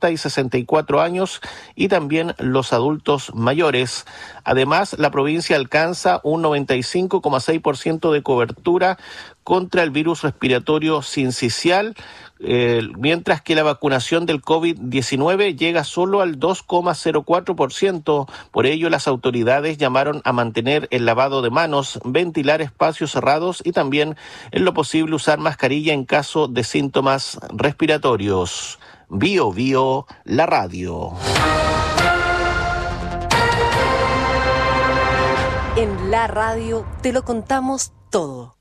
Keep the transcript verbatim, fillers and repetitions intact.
sesenta y sesenta y cuatro años y también los adultos mayores. Además, la provincia alcanza un noventa y cinco coma seis por ciento de cobertura contra el virus respiratorio sincicial, eh, mientras que la vacunación del COVID diecinueve llega solo al dos coma cero cuatro por ciento. Por ello, las autoridades llamaron a mantener el lavado de manos, ventilar espacios cerrados y también, en lo posible, usar mascarilla en caso de síntomas respiratorios. Bio Bio, la radio. En la radio te lo contamos todo.